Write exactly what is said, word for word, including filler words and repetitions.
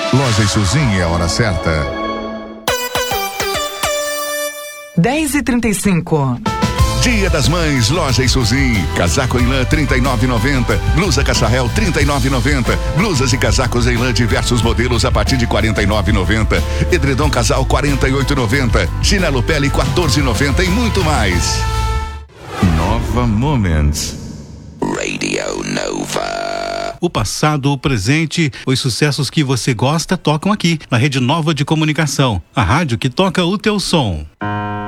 Loja Suzin é a hora certa. dez e trinta e cinco. Dia das Mães, Loja Suzin. Casaco em lã trinta e nove e noventa, blusa cacharel trinta e nove e noventa, blusas e casacos em lã diversos modelos a partir de quarenta e nove e noventa, edredom casal quarenta e oito e noventa, chinelo pele quatorze e noventa e muito mais. Nova Moments. Radio Nova. O passado, o presente, os sucessos que você gosta tocam aqui, na Rede Nova de Comunicação. A rádio que toca o teu som.